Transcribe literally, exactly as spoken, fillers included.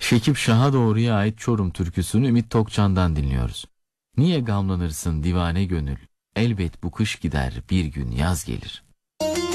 Şekip Şah'a Doğru'ya ait Çorum türküsünü Ümit Tokcan'dan dinliyoruz. Niye gamlanırsın divane gönül, elbet bu kış gider bir gün yaz gelir.